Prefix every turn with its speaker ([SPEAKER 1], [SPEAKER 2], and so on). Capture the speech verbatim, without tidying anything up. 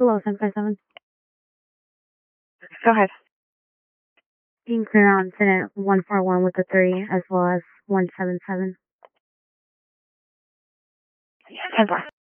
[SPEAKER 1] Below seven five seven.
[SPEAKER 2] Go ahead.
[SPEAKER 1] Being clear on incident one four one with the three as well as one seven seven.
[SPEAKER 2] ten four.